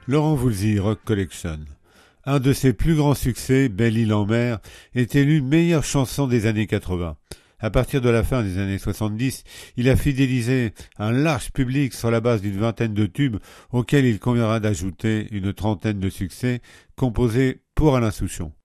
Laurent Voulzy Rock Collection. Un de ses plus grands succès, Belle Île en mer, est élu meilleure chanson des années 80. À partir de la fin des années 70, il a fidélisé un large public sur la base d'une vingtaine de tubes auxquels il conviendra d'ajouter une trentaine de succès composés pour Alain Souchon.